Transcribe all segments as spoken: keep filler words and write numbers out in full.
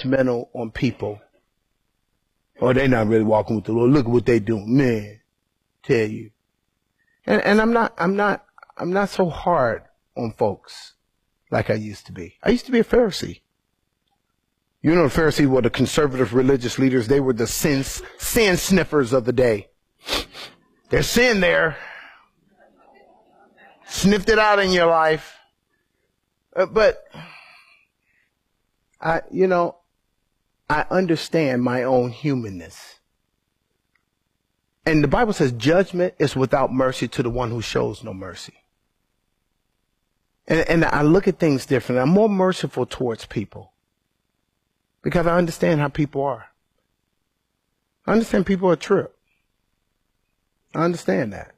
judgmental on people. Or they're not really walking with the Lord. Look at what they doing, man. Tell you. And, and I'm not, I'm not, I'm not so hard on folks like I used to be. I used to be a Pharisee. You know, the Pharisees were the conservative religious leaders. They were the sin, sin sniffers of the day. There's sin there. Sniffed it out in your life. Uh, but, I, you know, I understand my own humanness. And the Bible says judgment is without mercy to the one who shows no mercy. And, and I look at things differently. I'm more merciful towards people because I understand how people are. I understand people are a trip. I understand that.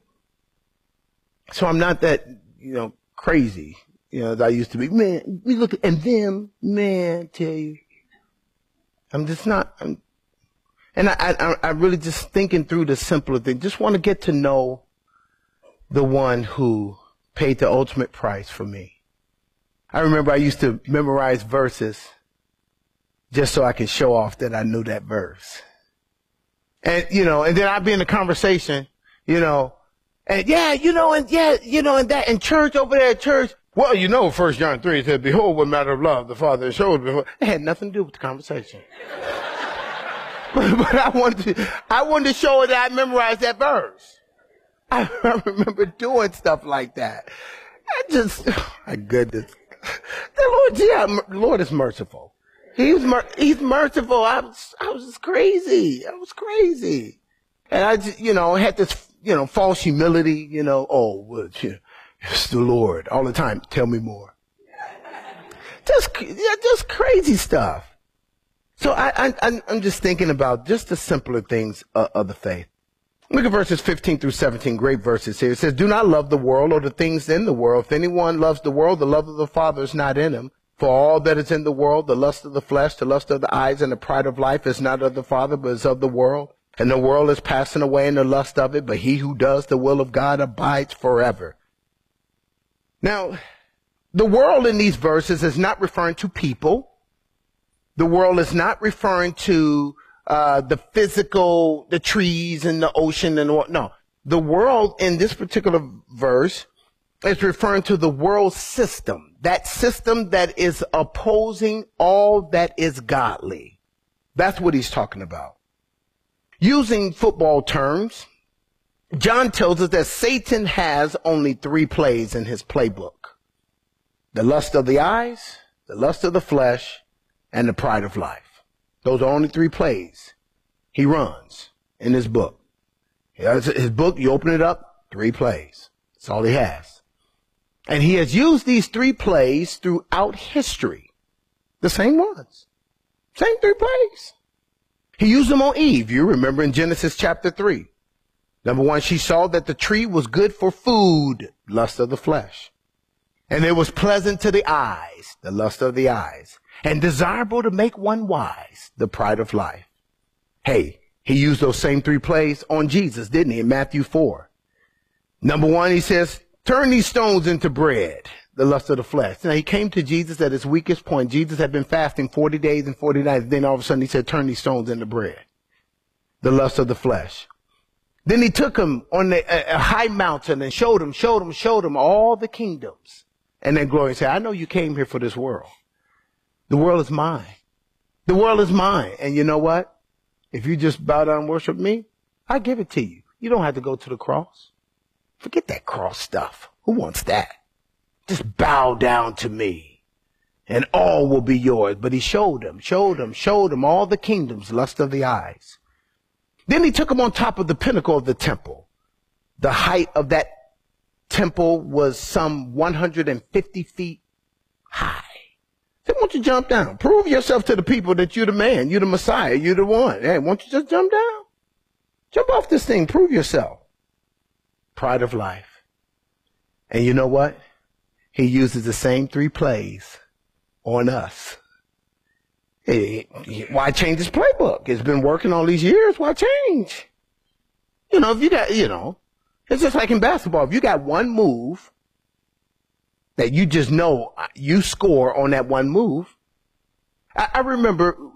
So I'm not that, you know, crazy, you know, as I used to be. Man, we look at, and them, man, tell you. I'm just not, I'm, and I, I, I really just thinking through the simpler thing. Just want to get to know the one who paid the ultimate price for me. I remember I used to memorize verses just so I could show off that I knew that verse. And, you know, and then I'd be in a conversation, you know, and yeah, you know, and yeah, you know, and that in church over there at church. Well, you know, First John three said, behold, what matter of love the Father showed before. It had nothing to do with the conversation. but, but I wanted to, I wanted to show her that I memorized that verse. I, I remember doing stuff like that. I just, oh my goodness. The Lord, yeah, the Lord is merciful. He was, mer- he's merciful. I was, I was just crazy. I was crazy. And I just, you know, had this, you know, false humility, you know, oh, well, you know, it's the Lord all the time. Tell me more. Just, yeah, just crazy stuff. So I, I, I'm just thinking about just the simpler things of, of the faith. Look at verses fifteen through seventeen, great verses here. It says, do not love the world or the things in the world. If anyone loves the world, the love of the Father is not in him. For all that is in the world, the lust of the flesh, the lust of the eyes, and the pride of life is not of the Father, but is of the world. And the world is passing away in the lust of it, but he who does the will of God abides forever. Now, the world in these verses is not referring to people. The world is not referring to uh the physical, the trees and the ocean and what. No, the world in this particular verse is referring to the world system, that system that is opposing all that is godly. That's what he's talking about. Using football terms, John tells us that Satan has only three plays in his playbook. The lust of the eyes, the lust of the flesh, and the pride of life. Those are only three plays he runs in his book. His book, you open it up, three plays. That's all he has. And he has used these three plays throughout history. The same ones. Same three plays. He used them on Eve. You remember in Genesis chapter three. Number one, she saw that the tree was good for food, lust of the flesh. And it was pleasant to the eyes, the lust of the eyes. And desirable to make one wise, the pride of life. Hey, he used those same three plays on Jesus, didn't he, in Matthew four? Number one, he says, turn these stones into bread, the lust of the flesh. Now, he came to Jesus at his weakest point. Jesus had been fasting forty days and forty nights. Then all of a sudden he said, turn these stones into bread, the lust of the flesh. Then he took him on the, a, a high mountain and showed him, showed him, showed him all the kingdoms. And then glory said, I know you came here for this world. The world is mine. The world is mine. And you know what? If you just bow down and worship me, I give it to you. You don't have to go to the cross. Forget that cross stuff. Who wants that? Just bow down to me and all will be yours. But he showed him, showed him, showed him all the kingdoms, lust of the eyes. Then he took him on top of the pinnacle of the temple. The height of that temple was some one hundred fifty feet high. Then why don't you jump down? Prove yourself to the people that you're the man, you're the Messiah, you're the one. Hey, why don't you just jump down? Jump off this thing, prove yourself. Pride of life. And you know what? He uses the same three plays on us. Hey, why change his playbook? It's been working all these years. Why change? You know, if you got, you know, it's just like in basketball. If you got one move that you just know you score on that one move. I, I remember